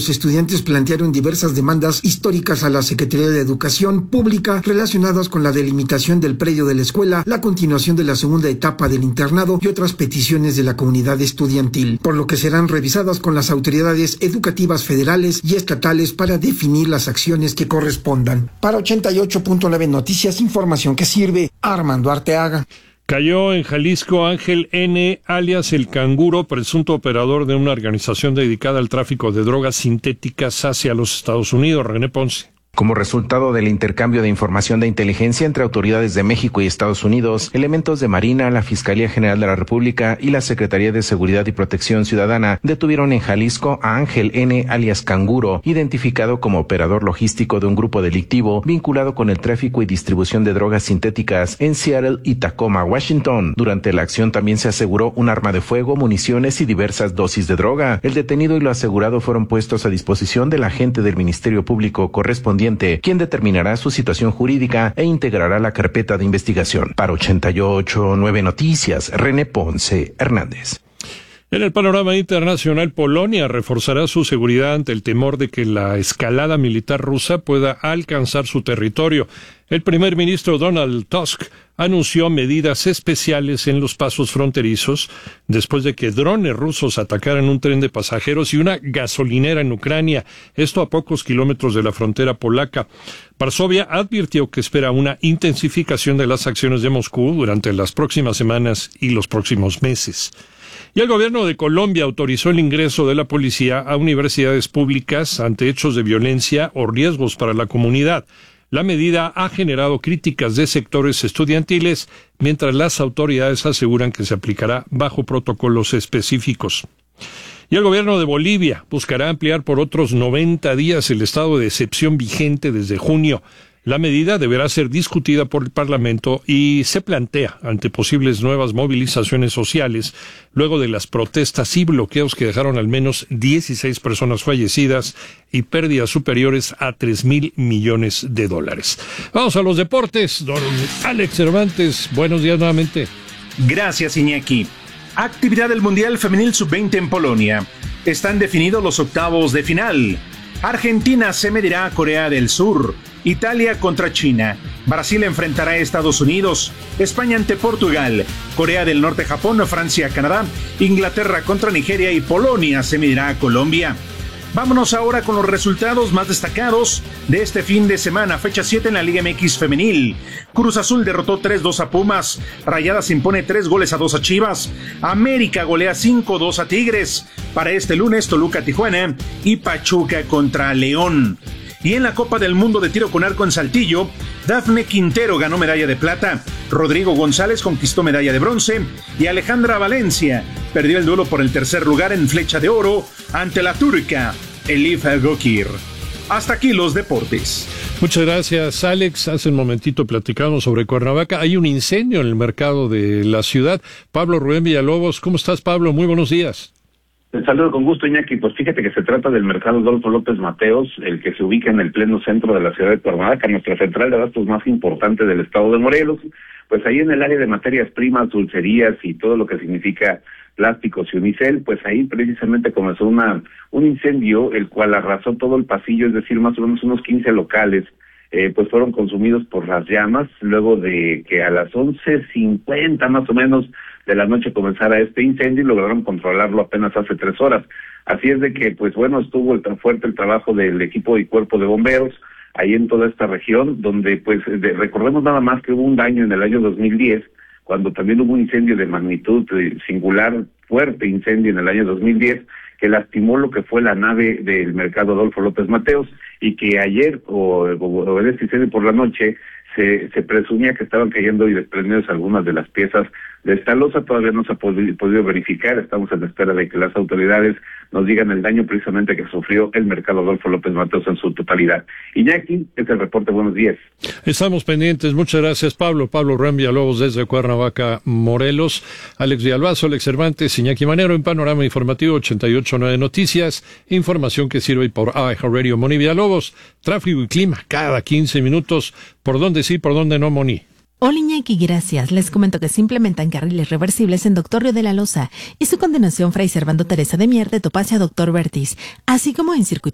los estudiantes plantearon diversas demandas históricas a la Secretaría de Educación Pública relacionadas con la delimitación del predio de la escuela, la continuación de la segunda etapa del internado y otras peticiones de la comunidad estudiantil, por lo que serán revisadas con las autoridades educativas federales y estatales para definir las acciones que correspondan. Para 88.9 Noticias, información que sirve, Armando Arteaga. Cayó en Jalisco Ángel N., alias El Canguro, presunto operador de una organización dedicada al tráfico de drogas sintéticas hacia los Estados Unidos. René Ponce. Como resultado del intercambio de información de inteligencia entre autoridades de México y Estados Unidos, elementos de Marina, la Fiscalía General de la República y la Secretaría de Seguridad y Protección Ciudadana detuvieron en Jalisco a Ángel N., alias Canguro, identificado como operador logístico de un grupo delictivo vinculado con el tráfico y distribución de drogas sintéticas en Seattle y Tacoma, Washington. Durante la acción también se aseguró un arma de fuego, municiones y diversas dosis de droga. El detenido y lo asegurado fueron puestos a disposición del agente del Ministerio Público correspondiente, quien determinará su situación jurídica e integrará la carpeta de investigación. Para 88.9 Noticias, René Ponce Hernández. En el panorama internacional, Polonia reforzará su seguridad ante el temor de que la escalada militar rusa pueda alcanzar su territorio. El primer ministro Donald Tusk anunció medidas especiales en los pasos fronterizos después de que drones rusos atacaran un tren de pasajeros y una gasolinera en Ucrania, esto a pocos kilómetros de la frontera polaca. Varsovia advirtió que espera una intensificación de las acciones de Moscú durante las próximas semanas y los próximos meses. Y el gobierno de Colombia autorizó el ingreso de la policía a universidades públicas ante hechos de violencia o riesgos para la comunidad. La medida ha generado críticas de sectores estudiantiles, mientras las autoridades aseguran que se aplicará bajo protocolos específicos. Y el gobierno de Bolivia buscará ampliar por otros 90 días el estado de excepción vigente desde junio. La medida deberá ser discutida por el Parlamento y se plantea ante posibles nuevas movilizaciones sociales luego de las protestas y bloqueos que dejaron al menos 16 personas fallecidas y pérdidas superiores a $3,000 millones. Vamos a los deportes. Don Alex Cervantes, buenos días nuevamente. Gracias, Iñaki. Actividad del Mundial Femenil Sub-20 en Polonia. Están definidos los octavos de final. Argentina se medirá a Corea del Sur. Italia contra China, Brasil enfrentará a Estados Unidos, España ante Portugal, Corea del Norte, Japón, Francia, Canadá, Inglaterra contra Nigeria y Polonia se medirá a Colombia. Vámonos ahora con los resultados más destacados de este fin de semana, fecha 7 en la Liga MX Femenil. Cruz Azul derrotó 3-2 a Pumas, Rayadas impone 3-2 a Chivas, América golea 5-2 a Tigres. Para este lunes, Toluca, Tijuana y Pachuca contra León. Y en la Copa del Mundo de Tiro con Arco en Saltillo, Dafne Quintero ganó medalla de plata, Rodrigo González conquistó medalla de bronce y Alejandra Valencia perdió el duelo por el tercer lugar en flecha de oro ante la turca Elif Gokir. Hasta aquí los deportes. Muchas gracias, Alex. Hace un momentito platicamos sobre Cuernavaca. Hay un incendio en el mercado de la ciudad. Pablo Rubén Villalobos, ¿cómo estás, Pablo? Muy buenos días. Te saludo con gusto, Iñaki. Pues fíjate que se trata del mercado Adolfo López Mateos, el que se ubica en el pleno centro de la ciudad de Cuernavaca, nuestra central de abastos más importante del estado de Morelos. Pues ahí en el área de materias primas, dulcerías y todo lo que significa plásticos y unicel, pues ahí precisamente comenzó un incendio, el cual arrasó todo el pasillo, es decir, más o menos unos 15 locales, pues fueron consumidos por las llamas, luego de que a las 11:50 más o menos de la noche comenzara este incendio y lograron controlarlo apenas hace 3 horas. Así es de que, pues bueno, estuvo tan fuerte el trabajo del equipo y cuerpo de bomberos ahí en toda esta región, donde pues recordemos nada más que hubo un daño en el año 2010, cuando también hubo un incendio de magnitud singular, fuerte incendio en el año 2010, que lastimó lo que fue la nave del mercado Adolfo López Mateos, y que ayer, o en este incendio por la noche, se presumía que estaban cayendo y desprendidos algunas de las piezas de esta losa. Todavía no se ha podido verificar, estamos en espera de que las autoridades nos digan el daño precisamente que sufrió el mercado Adolfo López Mateos en su totalidad. Iñaki, este es el reporte, buenos días. Estamos pendientes, muchas gracias, Pablo Rubén Villalobos desde Cuernavaca, Morelos. Alex Villalbazo, Alex Cervantes, Iñaki Manero en Panorama Informativo 88.9 Noticias, información que sirve por iHeartRadio. Moni Villalobos, tráfico y clima cada 15 minutos, por dónde sí, por dónde no, Moni. Hola, Iñaki, gracias. Les comento que se implementan carriles reversibles en Doctor Río de la Loza y su continuación Fray Servando Teresa de Mier de Topacia Doctor Vertis, así como en circuito